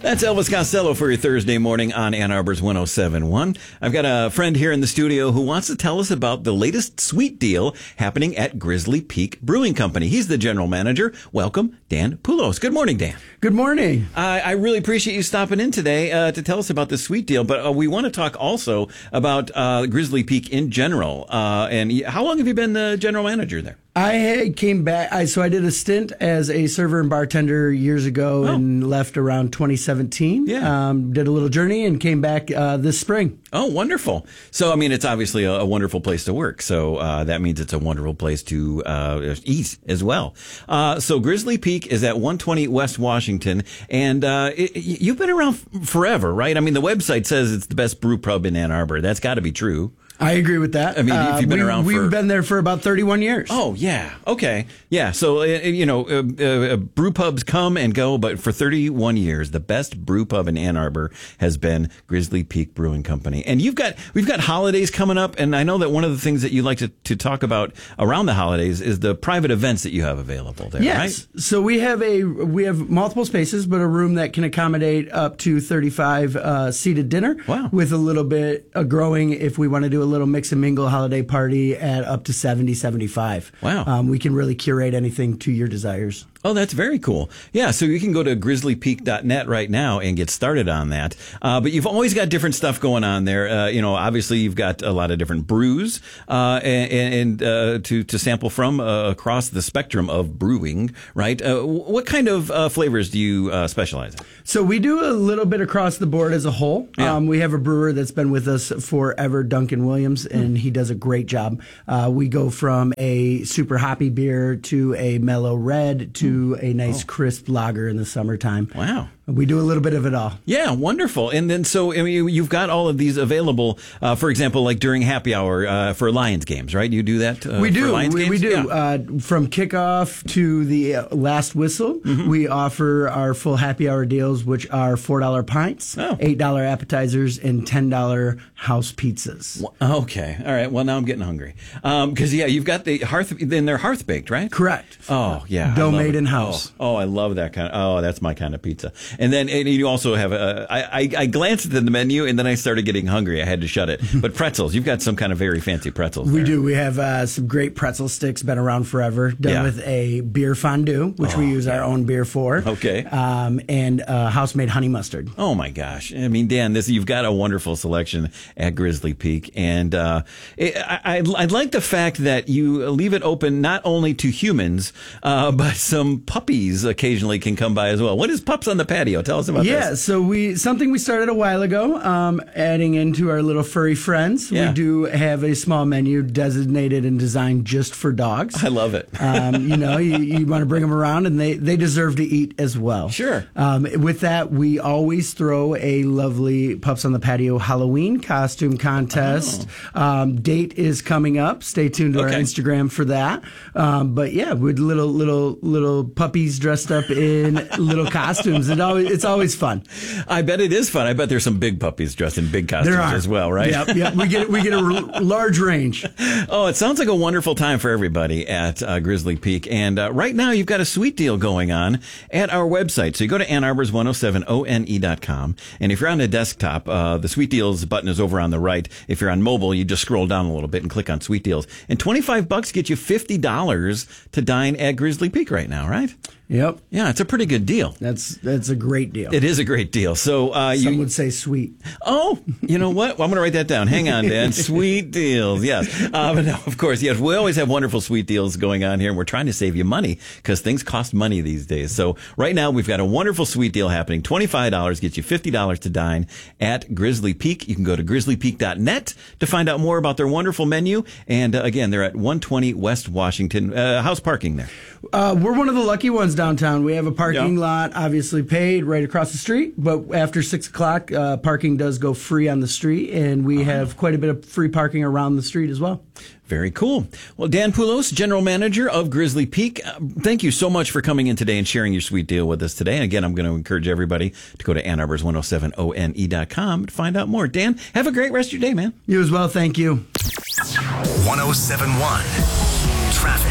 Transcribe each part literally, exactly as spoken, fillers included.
That's Elvis Costello for your Thursday morning on Ann Arbor's one oh seven point one. I've got a friend here in the studio who wants to tell us about the latest sweet deal happening at Grizzly Peak Brewing Company. He's the general manager. Welcome, Dan Poulos. Good morning, Dan. Good morning. Uh, I really appreciate you stopping in today uh, to tell us about this sweet deal, but uh, we want to talk also about uh, Grizzly Peak in general. Uh, and how long have you been the general manager there? I came back, I, so I did a stint as a server and bartender years ago Oh. and left around twenty seventeen. Yeah. Um, did a little journey and came back uh, this spring. Oh, wonderful. So, I mean, it's obviously a, a wonderful place to work. So uh, that means it's a wonderful place to uh, eat as well. Uh, so Grizzly Peak is at one twenty West Washington. And uh, it, you've been around f- forever, right? I mean, the website says it's the best brew pub in Ann Arbor. That's got to be true. I agree with that. I mean, if you've been uh, we, around for... We've been there for about thirty-one years. Oh, yeah. Okay. Yeah. So, uh, you know, uh, uh, brew pubs come and go, but for thirty-one years, the best brew pub in Ann Arbor has been Grizzly Peak Brewing Company. And you've got, we've got holidays coming up. And I know that one of the things that you like to, to talk about around the holidays is the private events that you have available there, Yes. right? So we have a we have multiple spaces, but a room that can accommodate up to thirty-five uh, seated dinner. Wow. With a little bit of growing if we want to do a little mix and mingle holiday party at up to seventy, seventy-five. Wow. Um, we can really curate anything to your desires. Oh, that's very cool. Yeah, so you can go to grizzly peak dot net right now and get started on that. Uh, but you've always got different stuff going on there. Uh, you know, obviously you've got a lot of different brews uh, and, and uh, to to sample from uh, across the spectrum of brewing, right? Uh, what kind of uh, flavors do you uh, specialize in? So we do a little bit across the board as a whole. Yeah. Um, we have a brewer that's been with us forever, Duncan Williams, and he does a great job. Uh, we go from a super hoppy beer to a mellow red to a nice crisp lager in the summertime. Wow. We do a little bit of it all. Yeah, wonderful. And then so I mean, you've got all of these available, uh, for example, like during happy hour uh, for Lions games, right? You do that uh, We do. for Lions we, games? we do. Yeah. Uh, from kickoff to the uh, last whistle, Mm-hmm. we offer our full happy hour deals, which are four dollar pints, Oh. eight dollar appetizers, and ten dollar house pizzas. Okay. All right. Well, now I'm getting hungry. Um, cause yeah, you've got the hearth, then they're hearth baked, right? Correct. Oh, yeah. I Dough love made it. in-house. Oh, oh, I love that kind of, oh, that's my kind of pizza. And then and you also have a, I, I, I glanced at the menu and then I started getting hungry. I had to shut it. But pretzels, you've got some kind of very fancy pretzels. We there. do. We have uh, some great pretzel sticks, been around forever, done Yeah. with a beer fondue, which we use our own beer for. Okay. Um, and uh, house-made honey mustard. Oh my gosh! I mean, Dan, this you've got a wonderful selection at Grizzly Peak, and uh, it, I, I, I like the fact that you leave it open not only to humans, uh, but some puppies occasionally can come by as well. What is Pups on the Patio? Tell us about Yeah, this. so we something we started a while ago, um, adding into our little furry friends. Yeah. We do have a small menu designated and designed just for dogs. I love it. um, you know, you, you want to bring them around, and they, they deserve to eat as well. Sure. Um, with that, we always throw a lovely Pups on the Patio Halloween costume contest. Um, date is coming up. Stay tuned to Okay. our Instagram for that. Um, but yeah, with little little little puppies dressed up in little costumes. It always it's always fun. I bet it is fun. I bet there's some big puppies dressed in big costumes There are as well, right? Yep, yep. We get we get a r- large range. Oh, it sounds like a wonderful time for everybody at uh, Grizzly Peak. And uh, right now, you've got a sweet deal going on at our website. So you go to Ann Arbor's one oh seven O N E dot com. And if you're on a desktop, uh, the Sweet Deals button is over on the right. If you're on mobile, you just scroll down a little bit and click on Sweet Deals. And twenty-five bucks gets you fifty dollars to dine at Grizzly Peak right now, right? Yep, Yeah, it's a pretty good deal. that's that's a great deal. It is a great deal. So uh, Some you would say sweet. Oh, you know what? Well, I'm going to write that down. Hang on, Dan. Sweet deals. Yes. Uh, but no, of course, yes, we always have wonderful sweet deals going on here, and we're trying to save you money because things cost money these days. So right now, we've got a wonderful sweet deal happening. twenty-five dollars gets you fifty dollars to dine at Grizzly Peak. You can go to grizzly peak dot net to find out more about their wonderful menu. And uh, again, they're at one twenty West Washington. Uh, how's parking there? Uh, we're one of the lucky ones downtown. We have a parking Yeah. lot, obviously paid, right across the street. But after six o'clock, uh, parking does go free on the street, and we have quite a bit of free parking around the street as well. Very cool. Well, Dan Poulos, General Manager of Grizzly Peak, uh, thank you so much for coming in today and sharing your sweet deal with us today. And again, I'm going to encourage everybody to go to Ann Arbor's one oh seven O N E dot com to find out more. Dan, have a great rest of your day, man. You as well. Thank you. one oh seven point one Traffic.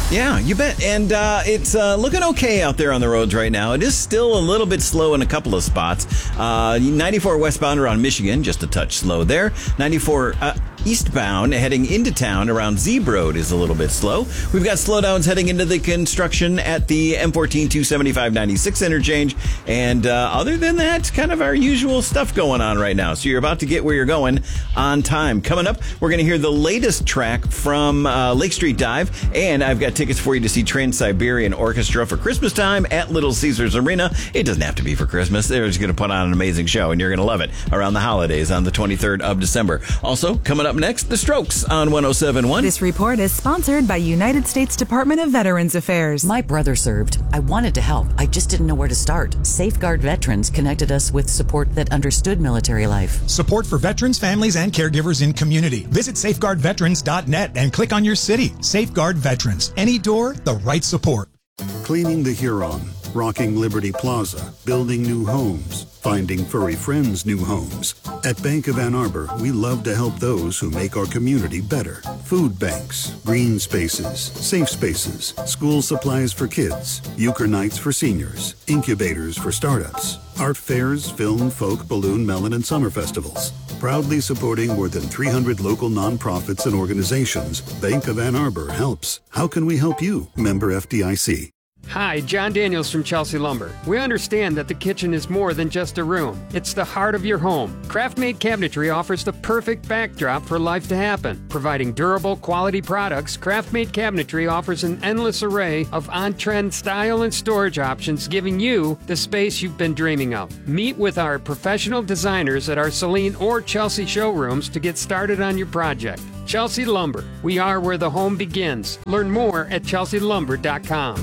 Yeah, you bet. And uh, it's uh, looking okay out there on the roads right now. It is still a little bit slow in a couple of spots. Uh, ninety-four westbound around Michigan, just a touch slow there. ninety-four uh, eastbound heading into town around Zeeb Road is a little bit slow. We've got slowdowns heading into the construction at the M fourteen two seventy-five ninety-six interchange. And uh, other than that, kind of our usual stuff going on right now. So you're about to get where you're going on time. Coming up, we're going to hear the latest track from uh, Lake Street Dive. And I've got tickets for you to see Trans-Siberian Orchestra for Christmas time at Little Caesars Arena. It doesn't have to be for Christmas. They're just going to put on an amazing show, and you're going to love it around the holidays on the twenty-third of December. Also, coming up next, The Strokes on one oh seven point one. This report is sponsored by United States Department of Veterans Affairs. My brother served. I wanted to help. I just didn't know where to start. Safeguard Veterans connected us with support that understood military life. Support for veterans, families, and caregivers in community. Visit safeguard veterans dot net and click on your city. Safeguard Veterans. Any door, the right support. Cleaning the Huron, rocking Liberty Plaza, building new homes, finding furry friends new homes. At Bank of Ann Arbor, we love to help those who make our community better. Food banks, green spaces, safe spaces, school supplies for kids, euchre nights for seniors, incubators for startups, art fairs, film, folk, balloon, melon, and summer festivals. Proudly supporting more than three hundred local nonprofits and organizations, Bank of Ann Arbor helps. How can we help you? Member F D I C. Hi, John Daniels from Chelsea Lumber. We understand that the kitchen is more than just a room. It's the heart of your home. Craft-made cabinetry offers the perfect backdrop for life to happen. Providing durable, quality products, Craft-made cabinetry offers an endless array of on-trend style and storage options, giving you the space you've been dreaming of. Meet with our professional designers at our Saline or Chelsea showrooms to get started on your project. Chelsea Lumber. We are where the home begins. Learn more at chelsea lumber dot com.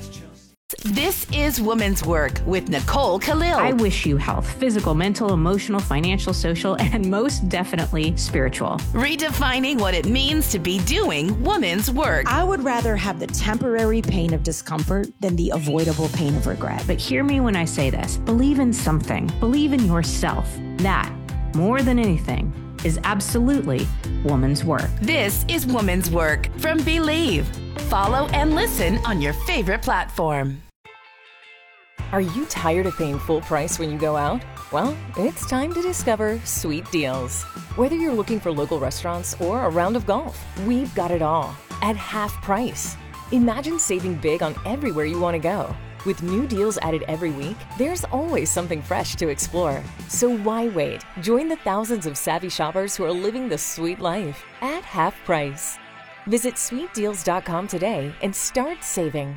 This is Women's Work with Nicole Khalil. I wish you health, physical, mental, emotional, financial, social, and most definitely spiritual. Redefining what it means to be doing women's work. I would rather have the temporary pain of discomfort than the avoidable pain of regret. But hear me when I say this. Believe in something. Believe in yourself. That, more than anything, is absolutely woman's work. This is Woman's Work from Believe. Follow and listen on your favorite platform. Are you tired of paying full price when you go out? Well, it's time to discover Sweet Deals. Whether you're looking for local restaurants or a round of golf, we've got it all at half price. Imagine saving big on everywhere you want to go. With new deals added every week, there's always something fresh to explore. So why wait? Join the thousands of savvy shoppers who are living the sweet life at half price. Visit sweet deals dot com today and start saving.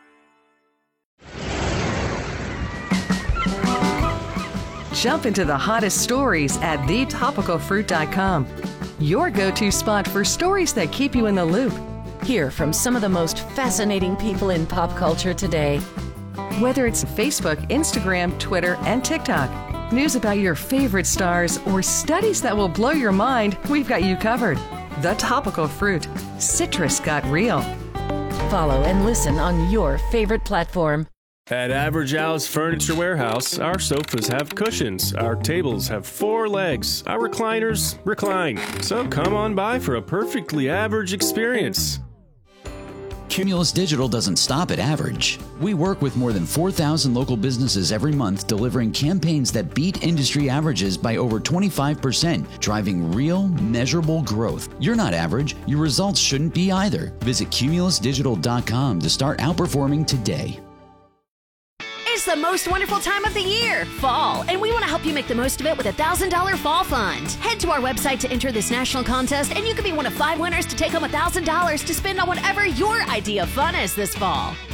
Jump into the hottest stories at the topical fruit dot com. Your go-to spot for stories that keep you in the loop. Hear from some of the most fascinating people in pop culture today. Whether it's Facebook, Instagram, Twitter, and TikTok, news about your favorite stars, or studies that will blow your mind, we've got you covered. The Topical Fruit. Citrus got real. Follow and listen on your favorite platform. At Average Al's Furniture Warehouse, our sofas have cushions, our tables have four legs, our recliners recline. So come on by for a perfectly average experience. Cumulus Digital doesn't stop at average. We work with more than four thousand local businesses every month, delivering campaigns that beat industry averages by over twenty-five percent, driving real, measurable growth. You're not average. Your results shouldn't be either. Visit cumulus digital dot com to start outperforming today. It's the most wonderful time of the year, fall, and we want to help you make the most of it with a one thousand dollars Fall Fund. Head to our website to enter this national contest, and you could be one of five winners to take home one thousand dollars to spend on whatever your idea of fun is this fall.